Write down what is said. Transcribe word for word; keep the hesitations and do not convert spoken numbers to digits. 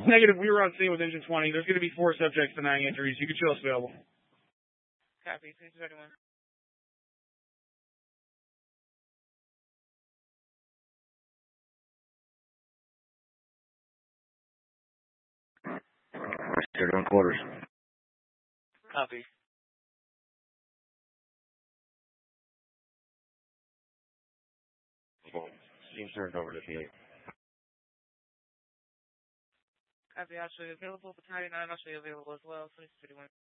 Negative, we were on scene with Engine twenty. There's going to be four subjects denying injuries. You can show us available. Copy. three two one. They're on quarters. Copy. Team turned over to P eight. Copy. I'll show you available. Battalion nine, I'll show you available as well. three two one.